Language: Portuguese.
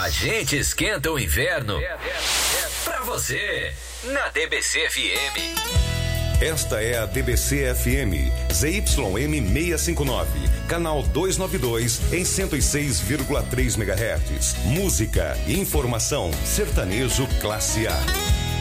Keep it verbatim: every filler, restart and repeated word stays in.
A gente esquenta o inverno pra você, na D B C F M. Esta é a D B C F M, Z Y M seiscentos e cinquenta e nove, canal duzentos e noventa e dois, em cento e seis vírgula três megahertz. Música, informação, sertanejo classe A.